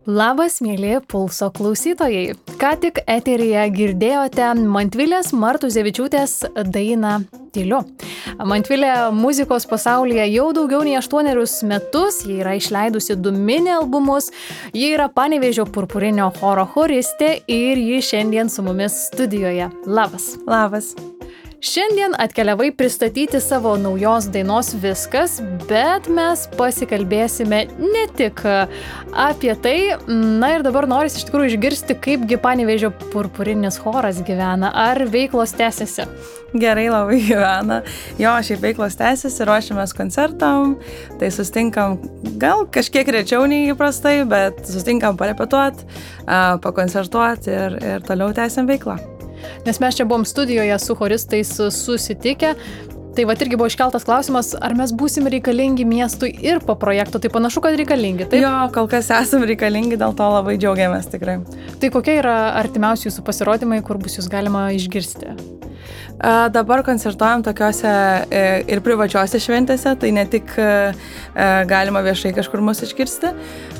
Labas, mėly Pulso klausytojai. Ką tik eteryje girdėjote Mantvilės Martuzevičiūtės dainą Tyliu. Mantvilė muzikos pasaulyje jau daugiau nei 8 metus, ji yra išleidusi 2 mini albumus, ji yra Panevėžio purpurinio choro choristė ir ji šiandien su mumis studijoje. Labas. Labas. Šiandien atkeliavai pristatyti savo naujos dainos Viskas, bet mes pasikalbėsime ne tik apie tai. Na ir dabar norisi iš tikrųjų išgirsti, kaipgi Panevėžio purpurinis choras gyvena. Ar veiklos tęsiasi? Gerai labai gyvena. Jo, šiaip veiklos tęsiasi, ruošiamės koncertam, tai sustinkam gal kažkiek rečiau nei įprastai, bet sustinkam parepetuoti, pakoncertuoti ir toliau tęsiam veiklą. Nes mes čia buvom studijoje su choristais susitikę, tai vat irgi buvo iškeltas klausimas, ar mes būsim reikalingi miestui ir po projekto, tai panašu, kad reikalingi, taip? Jo, kol kas esam reikalingi, dėl to labai džiaugiamės tikrai. Tai kokie yra artimiausi jūsų pasirodymai, kur bus jūs galima išgirsti? Dabar koncertuojam tokiuose ir privačiuose šventėse, tai ne tik galima viešai kažkur mus išgirsti.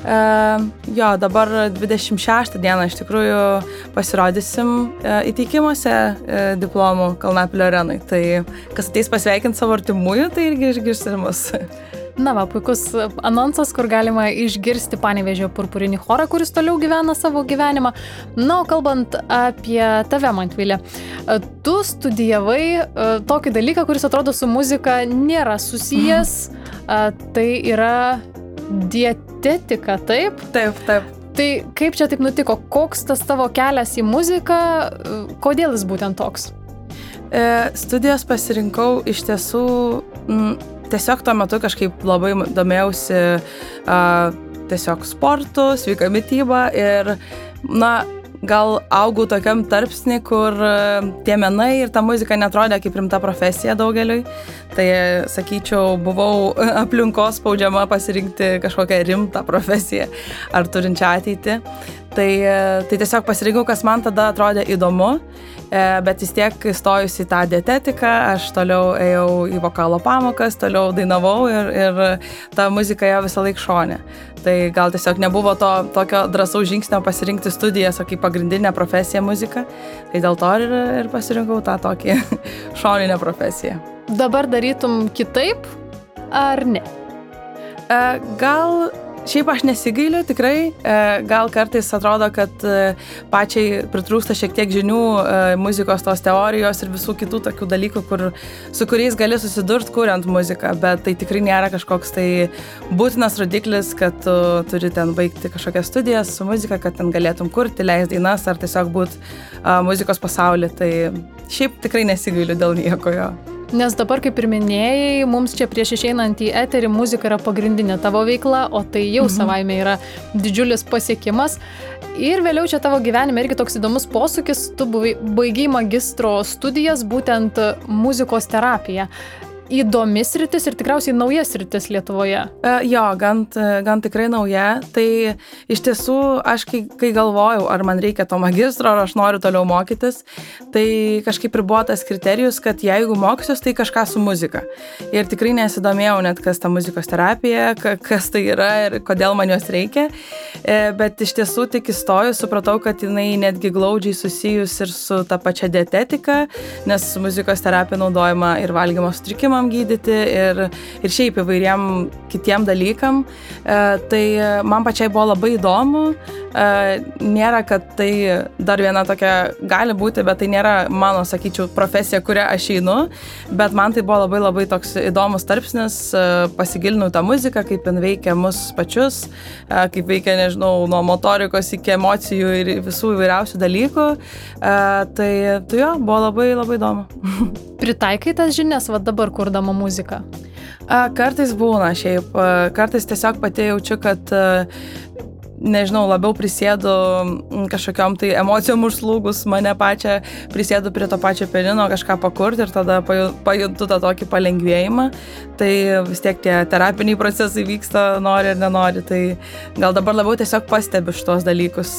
Jo, dabar 26 dieną iš tikrųjų pasirodysim įteikimuose diplomų Kalnapilio arenui. Tai kas ateis pasveikinti savo artimųjų, tai irgi išgirsti mus. Na va, puikus anonsas, kur galima išgirsti Panevėžio purpurinį chorą, kuris toliau gyvena savo gyvenimą. Na, o kalbant apie tave, Mantvilė, tu studijavai tokį dalyką, kuris atrodo su muzika nėra susijęs, tai yra dietetika, taip? Taip. Tai kaip čia taip nutiko? Koks tas tavo kelias į muziką? Kodėl jis būtent toks? Studijas pasirinkau iš tiesų... Tiesiog tuo metu kažkaip labai domėjausi tiesiog sportu, sveika mityba ir, gal augau tokiam tarpsnį, kur tie menai ir ta muzika netrodė kaip rimta profesija daugeliui. Tai, sakyčiau, buvau aplinkos spaudžiama pasirinkti kažkokią rimtą profesiją ar turinčią ateitį. Tai tiesiog pasirinkau, kas man tada atrodė įdomu, bet vis tiek įstojus į tą dietetiką, aš toliau ėjau į vokalo pamokas, toliau dainavau ir ta muzika ėjo visą laiką šone. Tai gal tiesiog nebuvo to tokio drąsaus žingsnio pasirinkti studijas, o kaip pagrindinę profesiją muziką. Tai dėl to ir pasirinkau tą tokį šoninę profesiją. Dabar darytum kitaip ar ne? Gal šiaip aš nesigailiu, tikrai. Gal kartais atrodo, kad pačiai pritrūksta šiek tiek žinių muzikos tos teorijos ir visų kitų tokių dalykų, su kuriais gali susidurti kuriant muziką, bet tai tikrai nėra kažkoks tai būtinas rodiklis, kad tu turi ten baigti kažkokias studijas su muzika, kad ten galėtum kurti, leisti dainas ar tiesiog būti muzikos pasaulyje. Tai šiaip tikrai nesigailiu dėl nieko jo. Nes dabar, kaip ir minėjai, mums čia prieš išeinant į eterį muzika yra pagrindinė tavo veikla, o tai jau savaime yra didžiulis pasiekimas. Ir vėliau čia tavo gyvenime irgi toks įdomus posūkis, tu baigei magistro studijas, būtent muzikos terapiją. Įdomi sritis ir tikriausiai nauja sritis Lietuvoje. Jo, gan tikrai nauja. Tai iš tiesų, aš kai galvojau, ar man reikia to magistro, ar aš noriu toliau mokytis, tai kažkaip ir buvo tas kriterijus, kad jeigu mokysiuos, tai kažką su muzika. Ir tikrai nesidomėjau net, kas ta muzikos terapija, kas tai yra ir kodėl man jos reikia. Bet iš tiesų tik įstojus supratau, kad jinai netgi glaudžiai susijus ir su ta pačia dietetika, nes muzikos terapija naudojama ir valgymo sutrikimams gydyti ir šiaip įvairiem kitiem dalykam. Tai man pačiai buvo labai įdomu. Nėra, kad tai dar viena tokia gali būti, bet tai nėra mano, sakyčiau, profesija, kurią aš einu, bet man tai buvo labai labai toks įdomus tarpsnis, pasigilinau tą muziką, kaip jin veikia mus pačius, kaip veikia, nežinau, nuo motorikos iki emocijų ir visų įvairiausių dalykų. Tai jo, buvo labai labai įdomu. Pritaikai tas žinias va dabar kurdama muziką? Kartais būna šiaip, kartais tiesiog pati jaučiu, kad nežinau, labiau prisėdu kažkokiom tai emocijom užslūgus mane pačią, prisėdu prie to pačio pianino kažką pakurti ir tada pajuntu tą tokį palengvėjimą. Tai vis tiek tie terapiniai procesai vyksta, nori ir nenori. Tai gal dabar labiau tiesiog pastebiu šitos dalykus.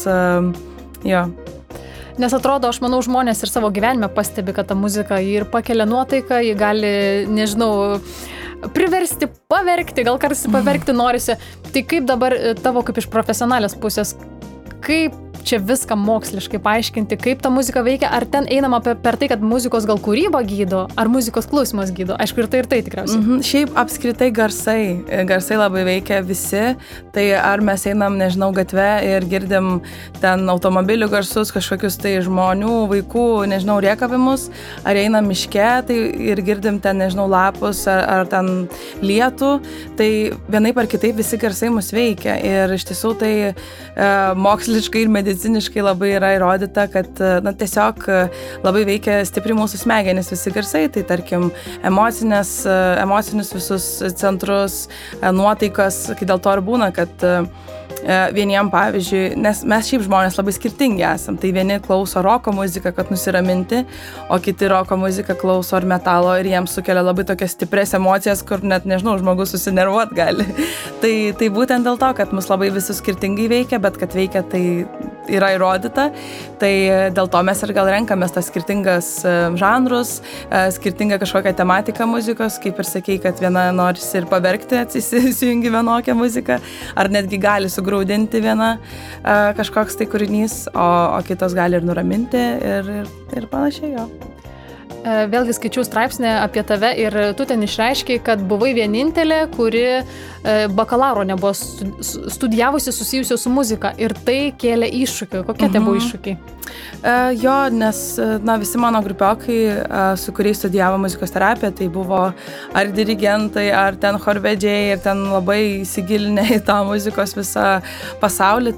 Jo. Nes atrodo, aš manau, žmonės ir savo gyvenime pastebi, kad ta muzika jį ir pakelia nuotaiką, jį gali, nežinau, priversti paverkti, gal kartais paverkti norisi. Tai kaip dabar tavo kaip iš profesionalės pusės, kaip čia viską moksliškai paaiškinti, kaip ta muzika veikia, ar ten einama per tai, kad muzikos gal kūryba gydo, ar muzikos klausimas gydo? Aišku, ir tai tikriausiai. Šiaip apskritai garsai labai veikia visi, tai ar mes einam, nežinau, gatve ir girdim ten automobilių garsus, kažkokius tai žmonių, vaikų, nežinau, riekavimus, ar einam miške, tai ir girdim ten, nežinau, lapus, ar ten lietų, tai vienaip ar kitaip visi garsai mus veikia ir iš tiesų tai moksliškai ir mediciniškai labai yra įrodyta, kad tiesiog labai veikia stipri mūsų smegenys visi garsai, tai tarkim emocinius visus centrus, nuotaikas, kai dėl to ir būna, kad vieniem, pavyzdžiui, nes mes šiaip žmonės labai skirtingi esam, tai vieni klauso roko muziką, kad nusiraminti, o kiti roko muziką klauso ar metalo ir jiems sukelia labai tokias stipres emocijas, kur net, nežinau, žmogus susinervuot gali. Tai būtent dėl to, kad mus labai visus skirtingai veikia, bet kad veikia, tai yra įrodyta, tai dėl to mes ir gal renkamės tas skirtingas žanrus, skirtingą kažkokią tematiką muzikos, kaip ir sakei, kad viena norisi ir paverkti, atsisijungi vienokią muziką, ar netgi gali sugraudinti viena kažkoks tai kūrinys, o kitos gali ir nuraminti ir panašiai jo. Vėlgi skaičiau straipsnį apie tave ir tu ten išreiškiai, kad buvai vienintelė, kuri bakalauro nebuvo studijavusi susijusi su muzika ir tai kėlė iššūkių. Kokie tie buvo iššūkiai? Jo, nes visi mano grupiokai, su kuriais studijavo muzikos terapiją, tai buvo ar dirigentai, ar ten chorvedžiai ir ten labai įsigilinę į tą muzikos visą pasaulį,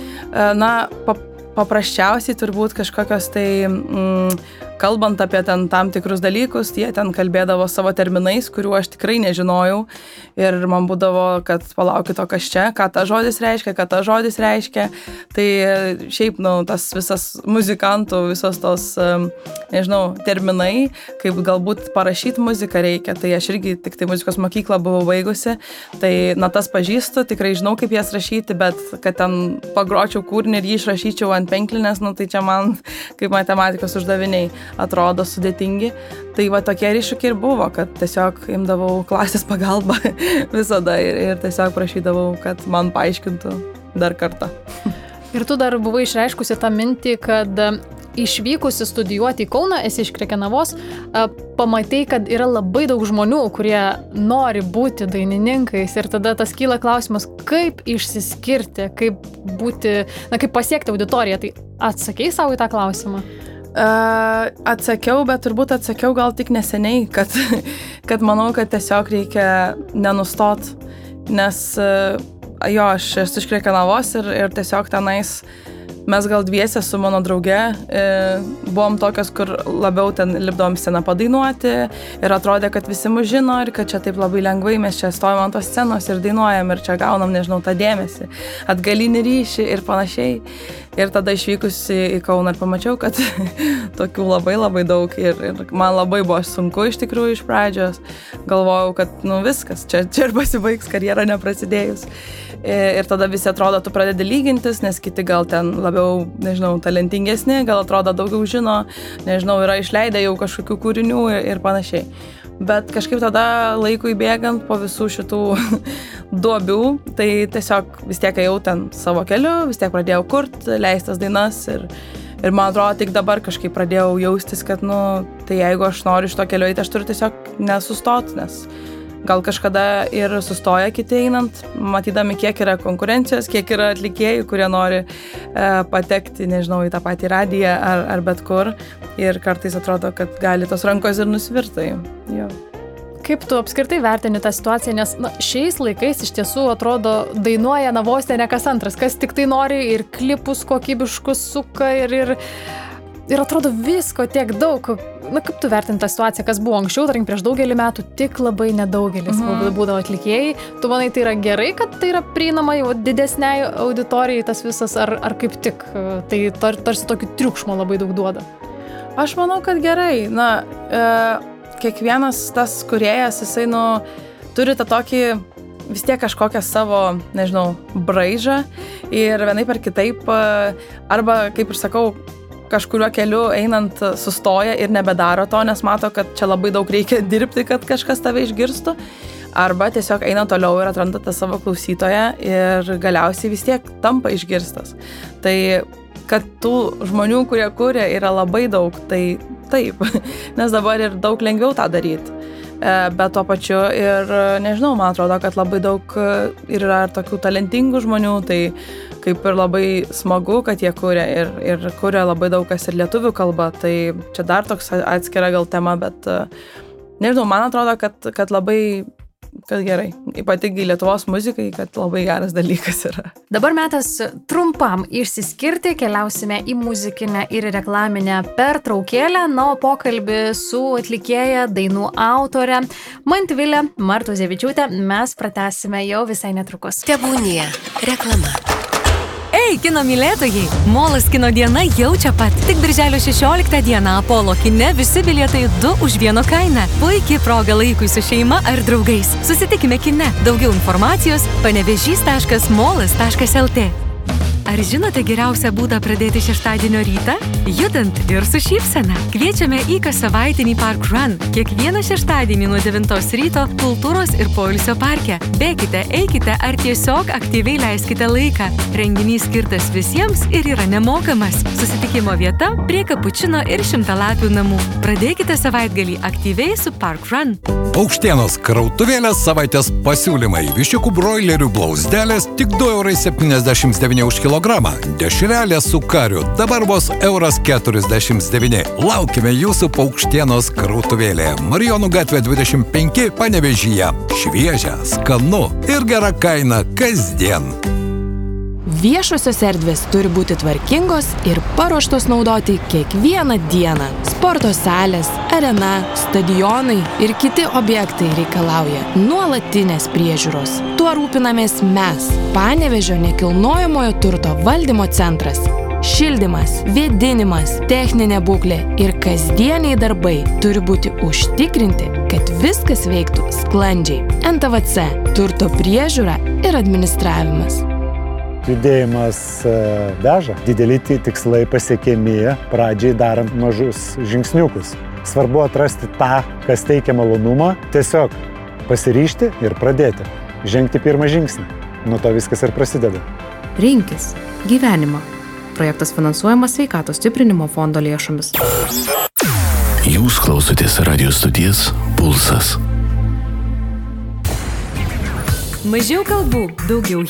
tai paprasčiausiai turbūt kažkokios tai kalbant apie ten tam tikrus dalykus, jie ten kalbėdavo savo terminais, kurių aš tikrai nežinojau ir man būdavo, kad palaukit, o kas čia, ką ta žodis reiškia, tai šiaip, tas visas muzikantų, visos tos, nežinau, terminai, kaip galbūt parašyti muziką reikia, tai aš irgi tik tai muzikos mokyklą buvau baigusi, tai tas pažįstu, tikrai žinau, kaip jas rašyti, bet kad ten pagročiau kūrinį ir jį išrašyčiau ant penklinės, tai čia man kaip matematikos uždaviniai atrodo sudėtingi. Tai tokie iššūkiai ir buvo, kad tiesiog imdavau klasės pagalbą visada ir tiesiog prašydavau, kad man paaiškintų dar kartą. Ir tu dar buvai išreiškusi tą mintį, kad išvykusi studijuoti į Kauną, esi iš Krekenavos, pamatai, kad yra labai daug žmonių, kurie nori būti dainininkais ir tada tas kyla klausimas, kaip išsiskirti, kaip būti, kaip pasiekti auditoriją. Tai atsakei savo į tą klausimą? Atsakiau, bet turbūt atsakiau gal tik neseniai, kad manau, kad tiesiog reikia nenustot, nes aš esu iš Krekenavos ir tiesiog tenais mes gal dviese su mano drauge buvom tokios, kur labiau ten lipdavom sceną padainuoti ir atrodė, kad visi mus žino ir kad čia taip labai lengvai mes čia stovim ant tos scenos ir dainuojam ir čia gaunam, nežinau, tą dėmesį, atgalinį ryšį ir panašiai. Ir tada išvykusi į Kauną ir pamačiau, kad tokių labai labai daug ir man labai buvo sunku iš tikrųjų iš pradžios. Galvojau, kad viskas, čia ir pasibaigs karjera neprasidėjus. Ir tada visi atrodo, tu pradedi lygintis, nes kiti gal ten labiau, nežinau, talentingesni, gal atrodo daugiau žino, nežinau, yra išleidę jau kažkokių kūrinių ir panašiai. Bet kažkaip tada laikui bėgant po visų šitų duobių, tai tiesiog vis tiek ėjau ten savo keliu, vis tiek pradėjau kurti, leistas dainas ir man atrodo tik dabar kažkaip pradėjau jaustis, kad tai jeigu aš noriu iš to keliu eiti, aš turiu tiesiog nesustoti, nes gal kažkada ir sustoja kiti einant, matydami, kiek yra konkurencijos, kiek yra atlikėjų, kurie nori patekti, nežinau, į tą patį radiją ar bet kur. Ir kartais atrodo, kad gali tos rankos ir nusvirtai. Jo. Kaip tu apskritai vertini tą situaciją, nes šiais laikais iš tiesų atrodo dainuoja vos ne kas antras, kas tik tai nori ir klipus kokybiškus suka ir atrodo visko tiek daug. Kaip tu vertini tą situaciją, kas buvo anksčiau, tarkim prieš daugelį metų, tik labai nedaugelis būdavo atlikėjai. Tu manai, tai yra gerai, kad tai yra prieinama jau didesniai auditorijai tas visas, ar kaip tik tai tarsi tokį triukšmo labai daug duoda? Aš manau, kad gerai. Kiekvienas tas kūrėjas, jisai turi tą tokį vis tiek kažkokią savo, nežinau, braižą ir vienaip ar kitaip, arba, kaip ir sakau, kažkuriuo keliu einant sustoja ir nebedaro to, nes mato, kad čia labai daug reikia dirbti, kad kažkas tave išgirstų. arba tiesiog eina toliau ir atranda tą savo klausytoją ir galiausiai vis tiek tampa išgirstas. Tai kad tų žmonių, kurie kuria, yra labai daug, tai taip, nes dabar ir daug lengviau tą daryti. Bet tuo pačiu ir, nežinau, man atrodo, kad labai daug ir yra tokių talentingų žmonių, tai kaip ir labai smagu, kad jie kuria ir kuria labai daug kas ir lietuvių kalba, tai čia dar toks atskira gal tema, bet nežinau, man atrodo, kad labai kad gerai, ypatingai Lietuvos muzikai, kad labai geras dalykas yra. Dabar metas trumpam išsiskirti, keliausime į muzikinę ir reklaminę pertraukėlę, o pokalbį su atlikėja, dainų autorė Mantvilė Martuzevičiūtė mes pratęsime jau visai netrukus. Tebūnie reklama. Ei, kino mylėtojai! Molas kino diena jau čia pat. Tik birželio 16 dieną Apollo kine visi bilietai 2 už 1 kainą. Puikiai proga laikui su šeima ar draugais. Susitikime kine. Daugiau informacijos panevežys.molas.lt. Ar žinote geriausią būdą pradėti šeštadienio rytą? Judant ir su šypsena. Kviečiame į kassavaitinį Park Run. Kiekvieną šeštadienį nuo 9 ryto kultūros ir poilsio parke. Bėkite, eikite ar tiesiog aktyviai leiskite laiką. Renginys skirtas visiems ir yra nemokamas. Susitikimo vieta prie Kapučino ir Šimtalapių namų. Pradėkite savaitgalį aktyviai su Park Run. Paukštienos krautuvėlės savaitės pasiūlymai. Viščiukų broilerių blauzdelės tik 2,79 € už kilogramą. Dešrelė su kariu dabar vos 1,49 €. Laukime jūsų Paukštienos krautuvėlė. Marijonų gatvė 25 Panevėžyje. Šviežia, skanu ir gera kaina kasdien. Viešosios erdvės turi būti tvarkingos ir paruoštos naudoti kiekvieną dieną. Sporto salės, arena, stadionai ir kiti objektai reikalauja nuolatinės priežiūros. Tuo rūpinamės mes, Panevėžio nekilnojamojo turto valdymo centras. Šildymas, vėdinimas, techninė būklė ir kasdieniai darbai turi būti užtikrinti, kad viskas veiktų sklandžiai. NTVC – turto priežiūra ir administravimas. Judėjimas veža, dideli tikslai pasiekiami pradžiai darant mažus žingsniukus. Svarbu atrasti tą, kas teikia malonumą, tiesiog pasiryžti ir pradėti. Žengti pirmą žingsnį. Nuo to viskas ir prasideda. Rinkis gyvenimą. Projektas finansuojamas Sveikatos stiprinimo fondo lėšomis. Jūs klausotės radio stoties Pulsas. Mažiau kalbų, daugiau